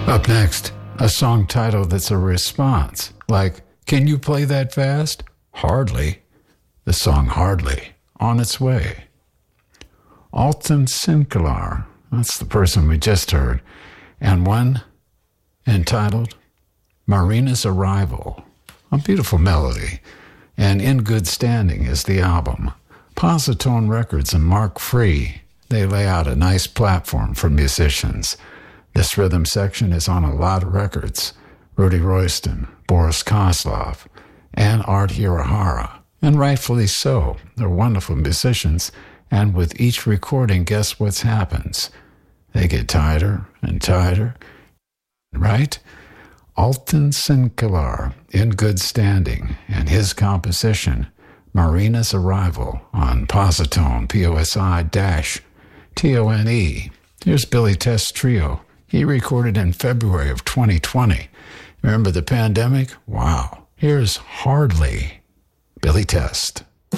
Up next, a song title that's a response, like, "Can you play that fast?" Hardly. The song Hardly, on its way. Alton Sinclair, that's the person we just heard, and one entitled Marina's Arrival, a beautiful melody, and In Good Standing is the album. Positone Records and Mark Free, they lay out a nice platform for musicians. This rhythm section is on a lot of records. Rudy Royston, Boris Kozlov, and Art Hirahara. And rightfully so. They're wonderful musicians, and with each recording, guess what happens? They get tighter and tighter, right? Alton Sinclair, In Good Standing, and his composition, Marina's Arrival, on Positone, POSI-TONE. Here's Billy Test Trio. He recorded in February of 2020. Remember the pandemic? Wow. Here's Hardly, Billy Test.